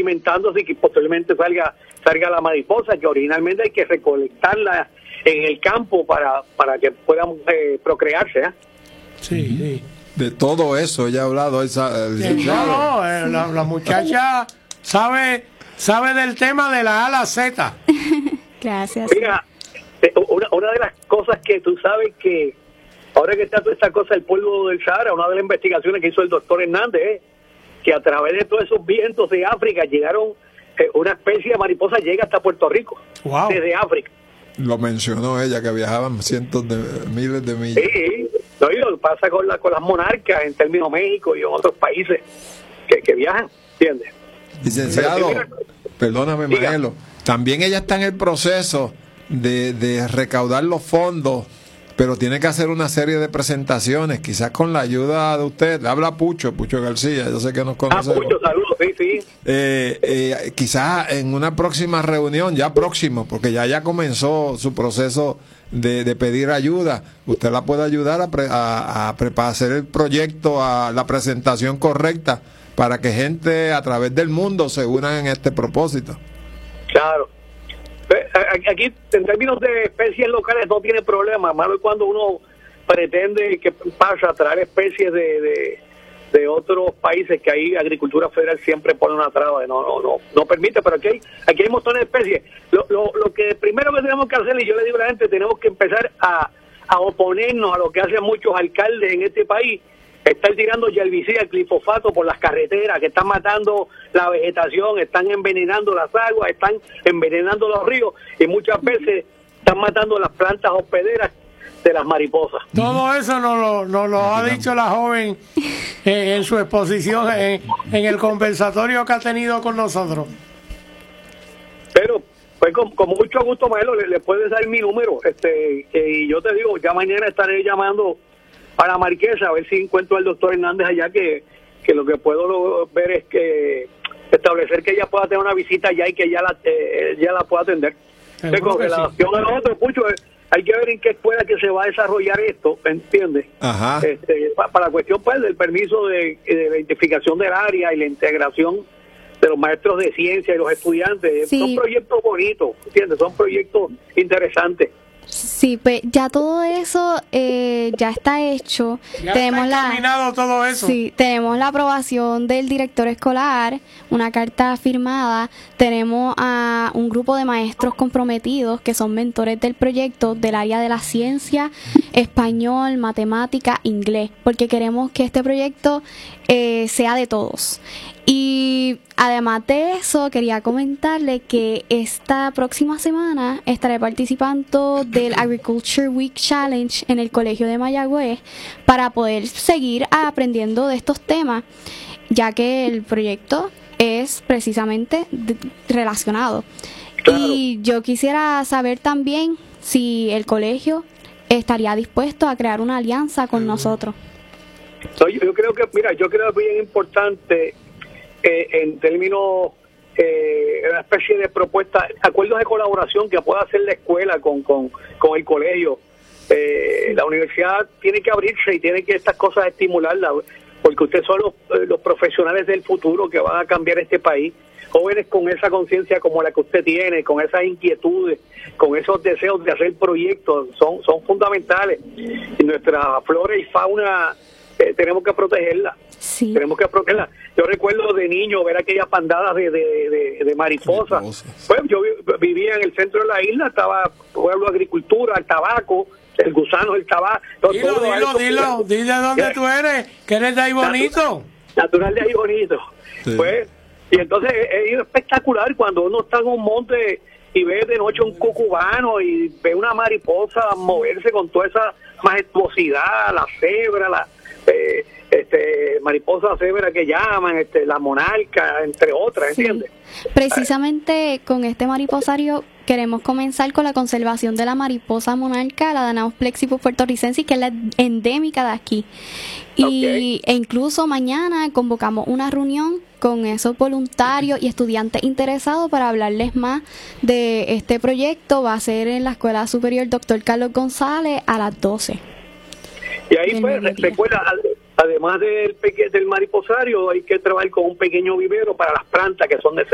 alimentándose y que posiblemente salga la mariposa, que originalmente hay que recolectarla en el campo para que puedan procrearse. Sí. De todo eso ya ha hablado la muchacha sabe del tema de la A a la Z. Gracias. Mira, una de las cosas que tú sabes que ahora que está toda esta cosa del polvo del Sahara, una de las investigaciones que hizo el doctor Hernández, que a través de todos esos vientos de África llegaron, una especie de mariposa llega hasta Puerto Rico, desde África. Lo mencionó ella, que viajaban cientos de miles de millas. Sí, lo que pasa con las monarcas en términos México y en otros países que viajan, ¿entiendes? Licenciado, perdóname, Maelo, también ella está en el proceso de recaudar los fondos, pero tiene que hacer una serie de presentaciones, quizás con la ayuda de usted. Le habla Pucho García, yo sé que nos conoce. Pucho, saludos, sí. Quizás en una próxima reunión, ya próximo, porque ya comenzó su proceso de pedir ayuda, usted la puede ayudar a hacer el proyecto, a la presentación correcta, para que gente a través del mundo se unan en este propósito. Claro. Aquí, en términos de especies locales, no tiene problema. Malo es cuando uno pretende que pasa a traer especies de otros países, que ahí Agricultura Federal siempre pone una traba, no permite, pero aquí hay montones de especies. Lo que primero que tenemos que hacer, y yo le digo a la gente, tenemos que empezar a oponernos a lo que hacen muchos alcaldes en este país, están tirando herbicida, glifosato por las carreteras, que están matando la vegetación, están envenenando las aguas, están envenenando los ríos y muchas veces están matando las plantas hospederas de las mariposas. Todo eso nos lo ha dicho la joven en su exposición en el conversatorio que ha tenido con nosotros. Pero pues con mucho gusto, Maelo, le puedes dar mi número, y yo te digo, ya mañana estaré llamando a la Marquesa a ver si encuentro al doctor Hernández allá, que lo que puedo ver es que establecer que ella pueda tener una visita allá y que ella la pueda atender. Con relación a nosotros, Pucho, hay que ver en qué escuela que se va a desarrollar esto, ¿entiendes? Ajá. Para la cuestión pues del permiso de la identificación del área y la integración de los maestros de ciencia y los estudiantes. Sí. Son proyectos bonitos, ¿entiendes? Son proyectos interesantes. Sí, pues ya todo eso ya está hecho. Ya tenemos está terminado todo eso. Sí, tenemos la aprobación del director escolar, una carta firmada. Tenemos a un grupo de maestros comprometidos que son mentores del proyecto del área de la ciencia, español, matemática, inglés, porque queremos que este proyecto sea de todos. Y además de eso, quería comentarle que esta próxima semana estaré participando del Agriculture Week Challenge en el Colegio de Mayagüez para poder seguir aprendiendo de estos temas, ya que el proyecto es precisamente relacionado. Claro. Y yo quisiera saber también si el colegio estaría dispuesto a crear una alianza con nosotros. Yo creo que es bien importante en términos una especie de propuesta, acuerdos de colaboración que pueda hacer la escuela con el colegio. La universidad tiene que abrirse y tiene que estas cosas estimularlas, porque ustedes son los profesionales del futuro que van a cambiar este país. Jóvenes con esa conciencia como la que usted tiene, con esas inquietudes, con esos deseos de hacer proyectos, son fundamentales. Y nuestra flora y fauna tenemos que protegerla. Sí. Tenemos que protegerla. Yo recuerdo de niño ver aquellas bandadas de mariposas. Pues yo vivía en el centro de la isla, estaba pueblo de agricultura, el tabaco, el gusano del tabaco. Dilo, de dónde tú eres, que eres de ahí bonito. Natural de ahí bonito. Sí. Pues, y entonces es espectacular cuando uno está en un monte y ve de noche un cucubano y ve una mariposa moverse con toda esa majestuosidad, la cebra, mariposa cebra que llaman, la monarca, entre otras, ¿entiendes? Sí. Precisamente con este mariposario queremos comenzar con la conservación de la mariposa monarca, la Danaos plexipus puertorricensis, que es la endémica de aquí. E incluso mañana convocamos una reunión con esos voluntarios y estudiantes interesados para hablarles más de este proyecto. Va a ser en la Escuela Superior Dr. Carlos González a las 12. Y ahí pues recuerda, además del mariposario, hay que trabajar con un pequeño vivero para las plantas que son necesarias.